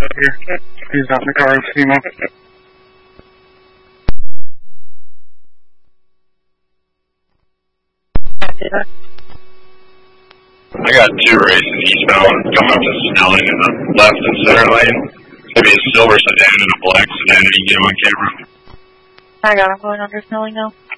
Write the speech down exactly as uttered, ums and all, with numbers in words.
Here. He's not in the car, it's female. I got two racing eastbound coming up to Snelling in the left and center lane. Maybe a silver sedan and a black sedan if you can get them on camera. I got him going under Snelling now.